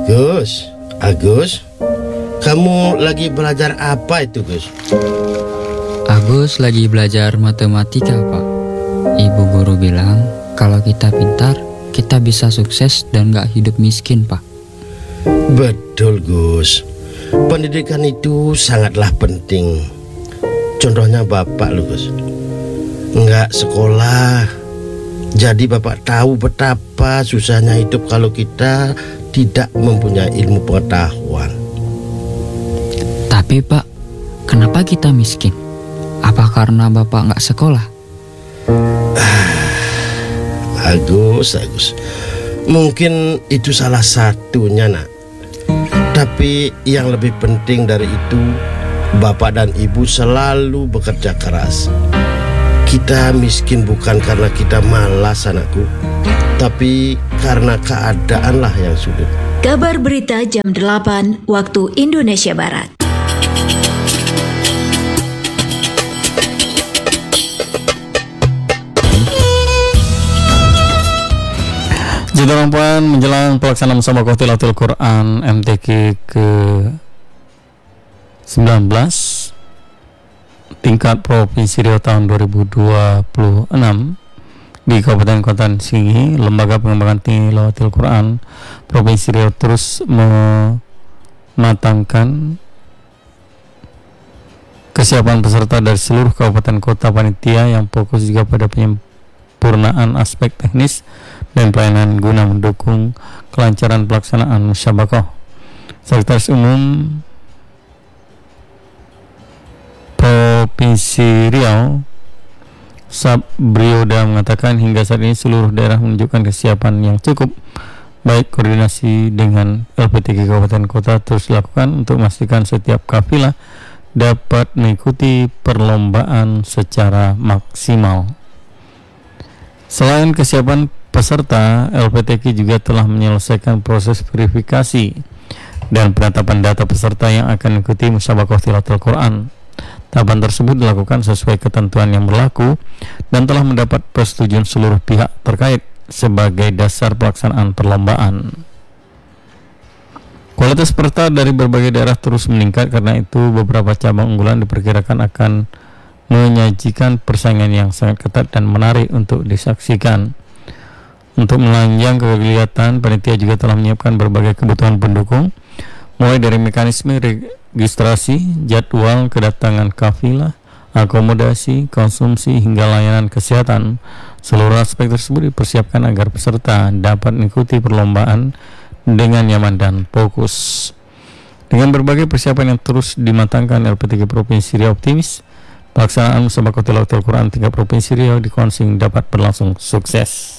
Agus, kamu lagi belajar apa itu, Gus? Agus lagi belajar matematika, Pak. Ibu guru bilang kalau kita pintar, kita bisa sukses dan gak hidup miskin, Pak. Betul, Gus. Pendidikan itu sangatlah penting. Contohnya Bapak loh, Gus. Nggak sekolah, jadi Bapak tahu betapa susahnya hidup kalau kita tidak mempunyai ilmu pengetahuan. Tapi Pak, kenapa kita miskin? Apa karena Bapak nggak sekolah? Agus, mungkin itu salah satunya, nak. Tapi yang lebih penting dari itu, Bapak dan Ibu selalu bekerja keras. Kita miskin bukan karena kita malas, anakku, tapi karena keadaanlah yang sulit. Kabar berita jam 8 waktu Indonesia Barat. Jadwal puan menjelang pelaksanaan Musabaqah Tilawatil Quran MTQ ke-19 tingkat Provinsi Riau tahun 2026 di Kabupaten Kota Singi, Lembaga Pengembangan Tilawatil Quran Provinsi Riau terus mematangkan kesiapan peserta dari seluruh kabupaten kota panitia yang fokus juga pada penyempurnaan aspek teknis dan pelayanan guna mendukung kelancaran pelaksanaan musabaqah. Sekretaris Umum Provinsi Riau Sabrioda mengatakan hingga saat ini seluruh daerah menunjukkan kesiapan yang cukup, baik koordinasi dengan LPTK Kabupaten Kota terus dilakukan untuk memastikan setiap kafilah dapat mengikuti perlombaan secara maksimal. Selain kesiapan peserta, LPTK juga telah menyelesaikan proses verifikasi dan penetapan data peserta yang akan mengikuti Musabaqah Tilawatil Quran. Tahapan tersebut dilakukan sesuai ketentuan yang berlaku dan telah mendapat persetujuan seluruh pihak terkait sebagai dasar pelaksanaan perlombaan. Kualitas peserta dari berbagai daerah terus meningkat, karena itu beberapa cabang unggulan diperkirakan akan menyajikan persaingan yang sangat ketat dan menarik untuk disaksikan. Untuk melanjang kegiatan, panitia juga telah menyiapkan berbagai kebutuhan pendukung, mulai dari mekanisme registrasi, jadwal kedatangan kafilah, akomodasi, konsumsi, hingga layanan kesehatan. Seluruh aspek tersebut dipersiapkan agar peserta dapat mengikuti perlombaan dengan nyaman dan fokus. Dengan berbagai persiapan yang terus dimatangkan, LPTK Provinsi Riau optimis pelaksanaan Musabaqah Tilawatil Quran tingkat Provinsi Riau di Konsing dapat berlangsung sukses.